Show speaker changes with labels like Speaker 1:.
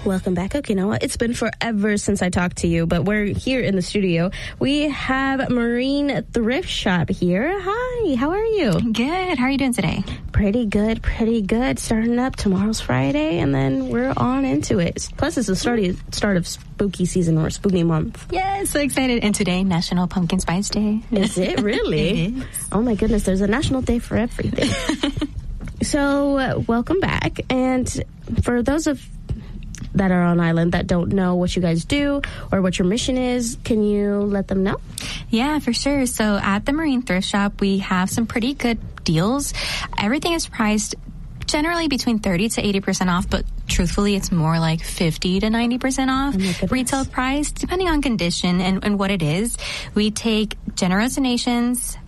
Speaker 1: Welcome back, Okinawa. It's been forever since I talked to you, but we're here in the studio. We have Marine Thrift Shop here. Hi, how are you?
Speaker 2: Good. How are you doing today?
Speaker 1: Pretty good, pretty good. Starting up. Tomorrow's Friday, and then we're on into it. Plus, it's the start of spooky season or spooky month.
Speaker 2: Yeah, so excited. And today, National Pumpkin Spice Day.
Speaker 1: Is it really?
Speaker 2: It is.
Speaker 1: Oh my goodness, there's a national day for everything. So, welcome back. And for those that are on island that don't know what you guys do or what your mission is, can you let them know?
Speaker 2: Yeah, for sure. So at the Marine Thrift Shop, we have some pretty good deals. Everything is priced generally between 30 to 80% off, but truthfully, it's more like 50 to 90% off retail price, depending on condition and what it is. We take generous donations